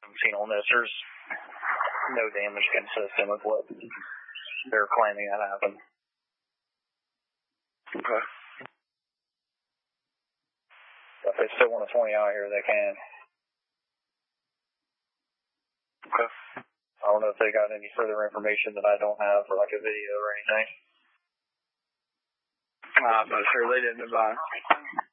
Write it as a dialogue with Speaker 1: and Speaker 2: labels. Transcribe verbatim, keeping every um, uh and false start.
Speaker 1: I've seen on this, there's no damage consistent with what they're claiming that happened.
Speaker 2: Okay.
Speaker 1: If they still want to swing out here, they can.
Speaker 2: Okay.
Speaker 1: I don't know if they got any further information that I don't have, or like a video or anything.
Speaker 2: Uh, I'm not sure. They didn't advise.